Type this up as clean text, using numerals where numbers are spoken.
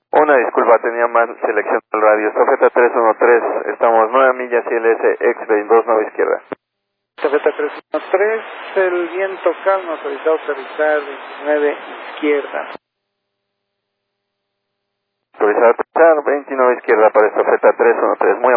Una disculpa, tenía mal selección del radio. Estafeta 313, estamos 9 millas ILS X229 izquierda. Estafeta 313, el viento calmo, autorizado a aterrizar 29 izquierda. Autorizado a aterrizar 29 izquierda para estafeta 313, muy